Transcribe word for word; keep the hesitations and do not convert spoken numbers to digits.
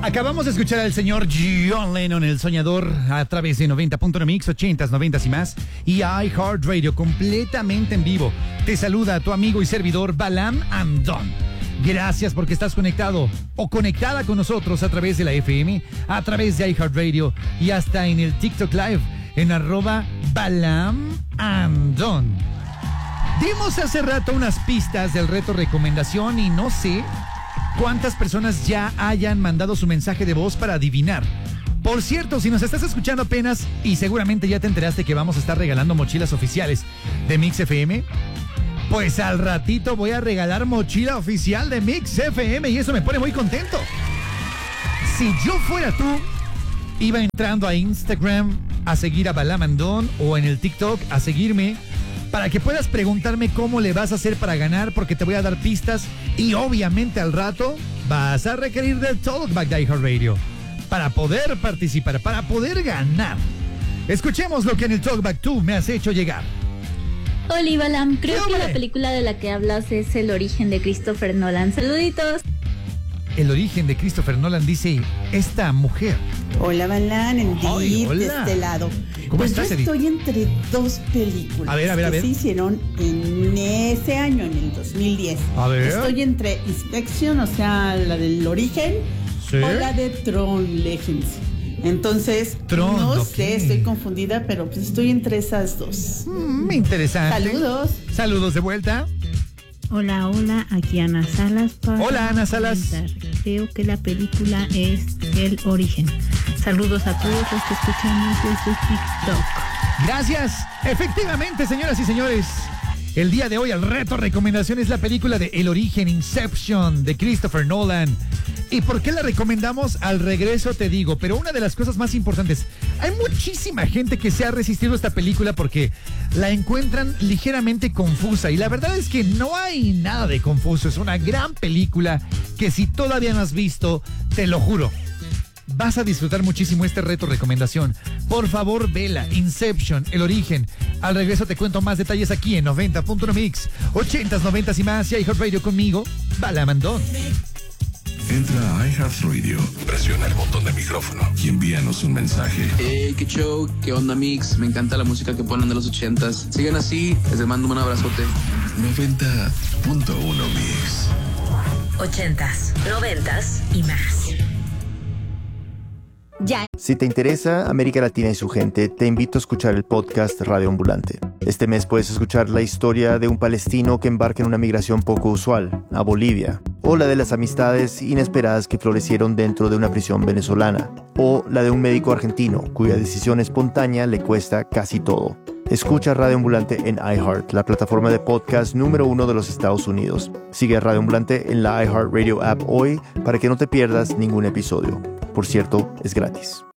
Acabamos de escuchar al señor John Lennon, el soñador, a través de noventa punto uno Mix, ochentas, noventas y más, y iHeartRadio, completamente en vivo. Te saluda tu amigo y servidor Balam Andón. Gracias porque estás conectado o conectada con nosotros a través de la F M, a través de iHeartRadio y hasta en el TikTok Live en arroba Balam Andón. Dimos hace rato unas pistas del reto recomendación y no sé cuántas personas ya hayan mandado su mensaje de voz para adivinar. Por cierto, si nos estás escuchando apenas y seguramente ya te enteraste que vamos a estar regalando mochilas oficiales de Mix F M, pues al ratito voy a regalar mochila oficial de Mix F M y eso me pone muy contento. Si yo fuera tú, iba entrando a Instagram a seguir a Balam Andón o en el TikTok a seguirme para que puedas preguntarme cómo le vas a hacer para ganar, porque te voy a dar pistas y obviamente al rato vas a requerir del Talkback de iHeartRadio para poder participar, para poder ganar. Escuchemos lo que en el Talkback tú me has hecho llegar. Hola, Balam, creo ¿Qué que hombre? la película de la que hablas es El origen de Christopher Nolan. Saluditos. El origen de Christopher Nolan, dice esta mujer. Hola, Balan, Edith, Ay, hola. de este lado. ¿Cómo pues estás, yo Edith? estoy entre dos películas A ver, a ver, a que ver. se hicieron en ese año, en el dos mil diez. A ver. Estoy entre Inspection, o sea, la del origen, ¿Sí? o la de Tron Legends. Entonces, Tron, no ok. sé, estoy confundida, pero pues estoy entre esas dos. Mm, interesante. Saludos. Saludos de vuelta. Hola, hola, aquí Ana Salas para Hola, Ana Salas. comentar. Creo que la película es El origen. Saludos a todos los que escuchamos desde TikTok. Gracias. Efectivamente, señoras y señores, el día de hoy el reto recomendación es la película de El origen, Inception, de Christopher Nolan. ¿Y por qué la recomendamos? Al regreso te digo, pero una de las cosas más importantes, hay muchísima gente que se ha resistido a esta película porque la encuentran ligeramente confusa y la verdad es que no hay nada de confuso, es una gran película que si todavía no has visto, te lo juro, vas a disfrutar muchísimo este reto recomendación. Por favor, vela, Inception, El origen. Al regreso te cuento más detalles aquí en noventa punto uno Mix, ochentas, noventas y más, y iHeartRadio conmigo, Balam Andón. Entra a iHeartRadio, presiona el botón de micrófono y envíanos un mensaje. Hey, qué show, qué onda, Mix. Me encanta la música que ponen de los ochentas. Sigan así, les mando un abrazote. noventa punto uno Mix. Ochentas, noventas y más. Ya. Si te interesa América Latina y su gente, te invito a escuchar el podcast Radio Ambulante. Este mes puedes escuchar la historia de un palestino que embarca en una migración poco usual, a Bolivia, o la de las amistades inesperadas que florecieron dentro de una prisión venezolana, o la de un médico argentino cuya decisión espontánea le cuesta casi todo. Escucha Radio Ambulante en iHeart, la plataforma de podcast número uno de los Estados Unidos. Sigue a Radio Ambulante en la iHeartRadio app hoy para que no te pierdas ningún episodio. Por cierto, es gratis.